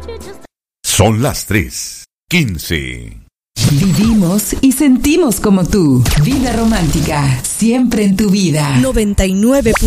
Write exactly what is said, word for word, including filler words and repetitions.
Son las tres quince. Vivimos y sentimos como tú. Vida romántica, siempre en tu vida. noventa y nueve.